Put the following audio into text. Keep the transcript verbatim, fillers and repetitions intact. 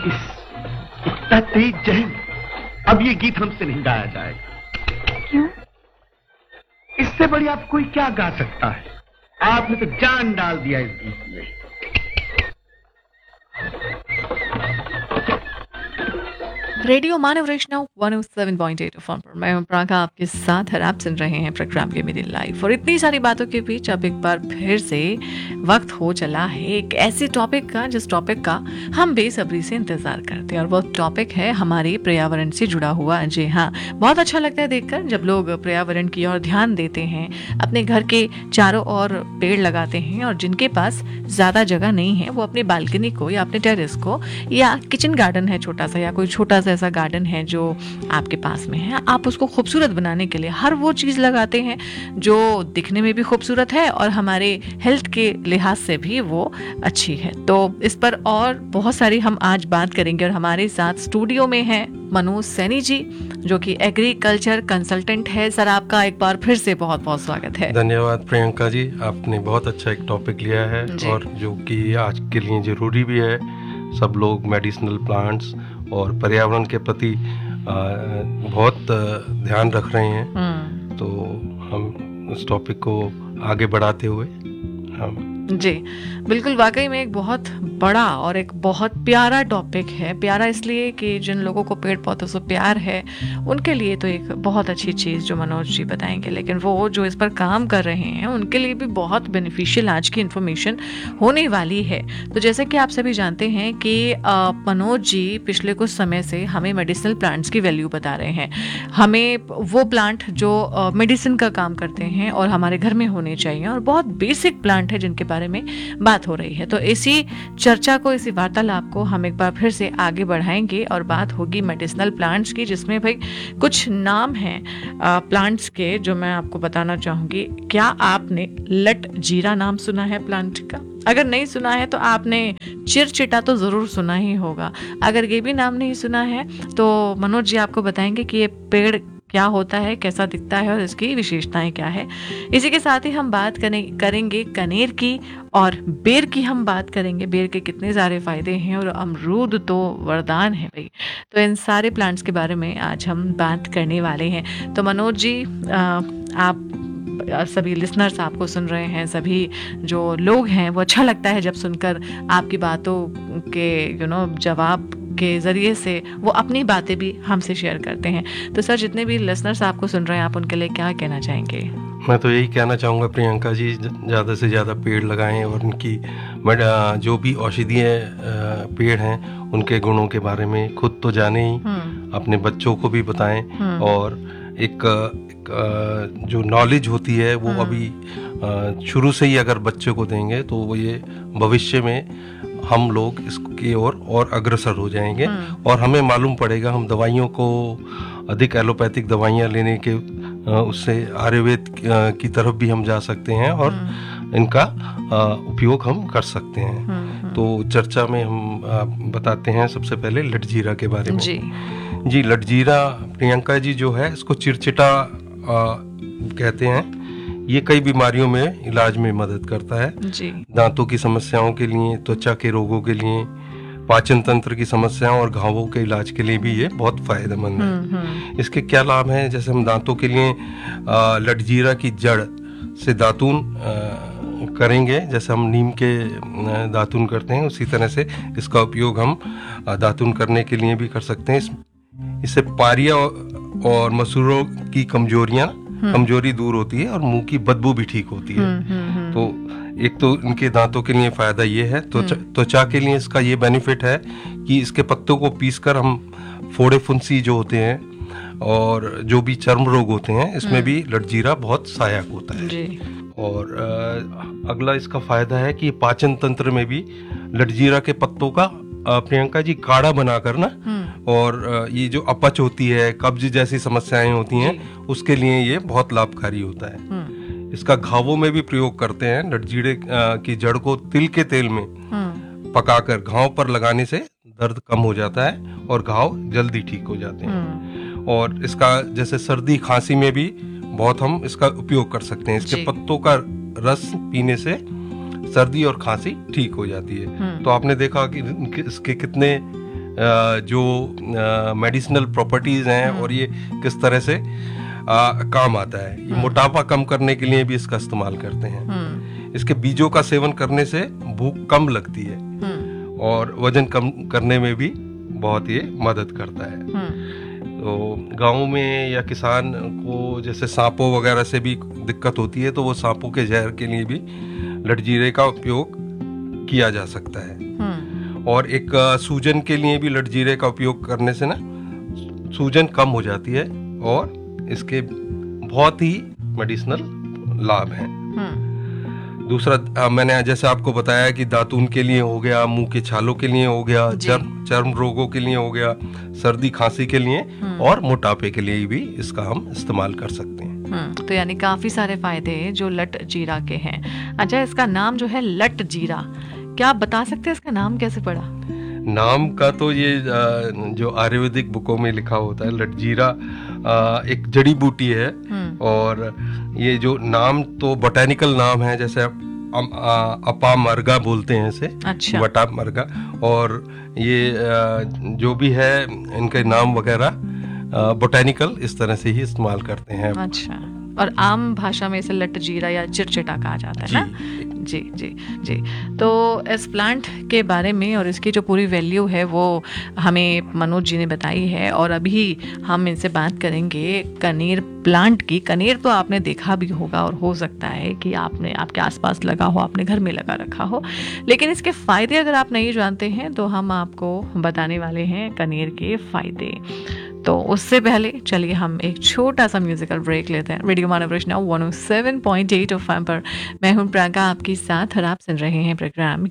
इस इतना तेज जहन, अब ये गीत हमसे नहीं गाया जाएगा। क्यों? इससे बड़ी आप कोई क्या गा सकता है? आपने तो जान डाल दिया इस गीत में। रेडियो मानव वैष्णव one O seven point eight F M पर मैं हूं प्राका आपके साथ, और आप सुन रहे हैं प्रोग्राम के मिडिल लाइफ। और इतनी सारी बातों के बीच अब एक बार फिर से वक्त हो चला है एक ऐसे टॉपिक का जिस टॉपिक का हम बेसब्री से इंतजार करते हैं, और वो टॉपिक है हमारे पर्यावरण से जुड़ा हुआ। जी हाँ, बहुत अच्छा लगता है देखकर जब लोग पर्यावरण की ओर ध्यान देते हैं, अपने घर के चारों ओर पेड़ लगाते हैं, और जिनके पास ज़्यादा जगह नहीं है वो अपनी बालकनी को या अपने टेरेस को या किचन गार्डन है छोटा सा, या कोई छोटा सा ऐसा गार्डन है जो आपके पास में है, आप उसको खूबसूरत बनाने के लिए हर वो चीज़ लगाते हैं जो दिखने में भी खूबसूरत है और हमारे हेल्थ के लिहाज से भी वो अच्छी है। तो इस पर और बहुत सारी हम आज बात करेंगे, और हमारे साथ स्टूडियो में है मनोज सैनी जी, जो कि एग्रीकल्चर कंसल्टेंट है। सर, आपका एक बार फिर से बहुत बहुत स्वागत है। धन्यवाद प्रियंका जी, आपने बहुत अच्छा एक टॉपिक लिया है और जो कि आज के लिए जरूरी भी है। सब लोग मेडिसिनल प्लांट्स और पर्यावरण के प्रति बहुत ध्यान रख रहे हैं, तो हम उस टॉपिक को आगे बढ़ाते हुए हम जी बिल्कुल, वाकई में एक बहुत बड़ा और एक बहुत प्यारा टॉपिक है। प्यारा इसलिए कि जिन लोगों को पेड़ पौधों से प्यार है उनके लिए तो एक बहुत अच्छी चीज़ जो मनोज जी बताएंगे, लेकिन वो जो इस पर काम कर रहे हैं उनके लिए भी बहुत बेनिफिशियल आज की इन्फॉर्मेशन होने वाली है। तो जैसे कि आप सभी जानते हैं कि मनोज जी पिछले कुछ समय से हमें मेडिसिनल प्लांट्स की वैल्यू बता रहे हैं, हमें वो प्लांट जो मेडिसिन का काम करते हैं और हमारे घर में होने चाहिए, और बहुत बेसिक प्लांट है जिनके बारे में बात हो रही है। तो इसी चर्चा को, इसी वार्तालाप को हम एक बार फिर से आगे बढ़ाएंगे, और बात होगी मेडिसिनल प्लांट्स की, जिसमें भाई कुछ नाम हैं प्लांट्स के जो मैं आपको बताना चाहूंगी। क्या आपने लट जीरा नाम सुना है प्लांट का? अगर नहीं सुना है तो आपने चिरचिटा तो जरूर सुना ही होगा। अगर ये भी नाम नहीं सुना है तो मनोज जी आपको बताएंगे कि ये पेड़ क्या होता है, कैसा दिखता है और इसकी विशेषताएं क्या है। इसी के साथ ही हम बात करेंगे कनेर की, और बेर की हम बात करेंगे, बेर के कितने सारे फायदे हैं, और अमरूद तो वरदान है भाई। तो इन सारे प्लांट्स के बारे में आज हम बात करने वाले हैं। तो मनोज जी, आप सभी लिसनर्स आपको सुन रहे हैं, सभी जो लोग हैं वो अच्छा लगता है जब सुनकर आपकी बातों के यू नो जवाब के ज़रिए से वो अपनी बातें भी हमसे शेयर करते हैं। तो सर, जितने भी लिसनर्स आपको सुन रहे हैं आप उनके लिए क्या कहना चाहेंगे? मैं तो यही कहना चाहूँगा प्रियंका जी, ज़्यादा से ज़्यादा पेड़ लगाएं और उनकी जो भी औषधीय पेड़ हैं उनके गुणों के बारे में खुद तो जाने ही, अपने बच्चों को भी बताएं, और एक, एक जो नॉलेज होती है वो अभी शुरू से ही अगर बच्चे को देंगे तो वो ये भविष्य में हम लोग इसकी ओर और, और अग्रसर हो जाएंगे, और हमें मालूम पड़ेगा। हम दवाइयों को अधिक एलोपैथिक दवाइयाँ लेने के उससे आयुर्वेद की तरफ भी हम जा सकते हैं और इनका उपयोग हम कर सकते हैं। तो चर्चा में हम बताते हैं सबसे पहले लटजीरा के बारे में। जी, जी लटजीरा प्रियंका जी जो है इसको चिरचिटा कहते हैं। ये कई बीमारियों में इलाज में मदद करता है। जी। दांतों की समस्याओं के लिए, त्वचा के रोगों के लिए, पाचन तंत्र की समस्याओं और घावों के इलाज के लिए भी ये बहुत फायदेमंद है। इसके क्या लाभ हैं? जैसे हम दांतों के लिए लटजीरा की जड़ से दातून करेंगे, जैसे हम नीम के दातून करते हैं उसी तरह से इसका उपयोग हम दातून करने के लिए भी कर सकते हैं। इससे पारिया और मसूरों की कमजोरियां कमजोरी दूर होती है और मुंह की बदबू भी ठीक होती है। तो एक तो इनके दांतों के लिए फायदा ये है। तो त्वचा के लिए इसका ये बेनिफिट है कि इसके पत्तों को पीसकर हम फोड़े फुंसी जो होते हैं और जो भी चर्म रोग होते हैं इसमें भी लटजीरा बहुत सहायक होता है जी। और आ, अगला इसका फायदा है कि पाचन तंत्र में भी लटजीरा के पत्तों का आ, प्रियंका जी काढ़ा बनाकर ना, और ये जो अपच होती है, कब्ज जैसी समस्याएं होती हैं, उसके लिए ये बहुत लाभकारी होता है। इसका घावों में भी प्रयोग करते हैं। लटजीरे की जड़ को तिल के तेल में पकाकर घाव पर लगाने से दर्द कम हो जाता है और घाव जल्दी ठीक हो जाते हैं। और इसका जैसे सर्दी खांसी में भी बहुत हम इसका उपयोग कर सकते हैं। इसके पत्तों का रस पीने से सर्दी और खांसी ठीक हो जाती है। तो आपने देखा कि इसके कितने अ, जो मेडिसिनल प्रॉपर्टीज हैं और ये किस तरह से आ, काम आता है। ये मोटापा कम करने के लिए भी इसका इस्तेमाल करते हैं। इसके बीजों का सेवन करने से भूख कम लगती है और वजन कम करने में भी बहुत ये मदद करता है। तो गाँव में या किसान को जैसे सांपों वगैरह से भी दिक्कत होती है, तो वो सांपों के जहर के लिए भी लटजीरे का उपयोग किया जा सकता है। और एक सूजन के लिए भी लटजीरे का उपयोग करने से ना सूजन कम हो जाती है और इसके बहुत ही मेडिसिनल लाभ हैं। दूसरा मैंने जैसे आपको बताया कि दातून के लिए हो गया, मुंह के छालों के लिए हो गया, चर्म चर्म रोगों के लिए हो गया, सर्दी खांसी के लिए और मोटापे के लिए भी इसका हम इस्तेमाल कर सकते हैं। तो यानी काफी सारे फायदे हैं जो लट जीरा के हैं। अच्छा, इसका नाम जो है लट जीरा, क्या आप बता सकते हैं इसका नाम कैसे पड़ा? नाम का तो ये जो आयुर्वेदिक बुकों में लिखा होता है, लटजीरा एक जड़ी बूटी है और ये जो नाम तो बोटेनिकल नाम है, जैसे अपा मरगा बोलते हैं इसे। अच्छा। वटा मरगा। और ये जो भी है इनके नाम वगैरह बोटेनिकल इस तरह से ही इस्तेमाल करते हैं। अच्छा। और आम भाषा में इसे लट जीरा या चिरचिटा कहा जाता है ना? जी जी जी। तो इस प्लांट के बारे में और इसकी जो पूरी वैल्यू है वो हमें मनोज जी ने बताई है। और अभी हम इनसे बात करेंगे कनेर प्लांट की। कनेर तो आपने देखा भी होगा और हो सकता है कि आपने आपके आसपास लगा हो, आपने घर में लगा रखा हो, लेकिन इसके फ़ायदे अगर आप नहीं जानते हैं तो हम आपको बताने वाले हैं कनेर के फ़ायदे। तो उससे पहले चलिए हम एक छोटा सा म्यूजिकल ब्रेक लेते हैं। Radio मानवरचना one O seven point eight F M पर मैं हूं प्रियंका आपके साथ और आप सुन रहे हैं प्रोग्राम